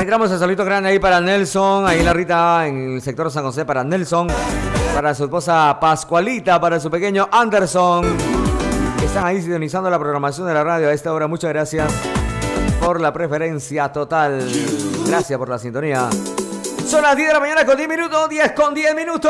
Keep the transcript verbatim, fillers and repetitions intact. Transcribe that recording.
Entramos el saludito grande ahí para Nelson, ahí en la Rita, en el sector San José, para Nelson, para su esposa Pascualita, para su pequeño Anderson, que están ahí sintonizando la programación de la radio a esta hora. Muchas gracias por la preferencia total. Gracias por la sintonía. Son las diez de la mañana con diez minutos, diez con diez minutos.